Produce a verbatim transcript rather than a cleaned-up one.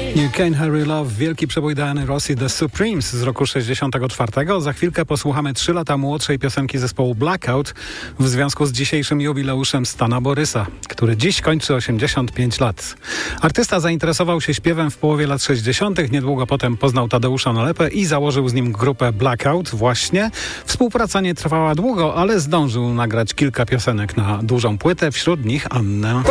You Can't Hurry Love, wielki przebój Diany Ross i The Supremes z roku sześćdziesiątego czwartego. Za chwilkę posłuchamy trzy lata młodszej piosenki zespołu Blackout w związku z dzisiejszym jubileuszem Stana Borysa, który dziś kończy osiemdziesiąt pięć lat. Artysta zainteresował się śpiewem w połowie lat sześćdziesiątych. Niedługo potem poznał Tadeusza Nalepę i założył z nim grupę Blackout właśnie. Współpraca nie trwała długo, ale zdążył nagrać kilka piosenek na dużą płytę, wśród nich Annę.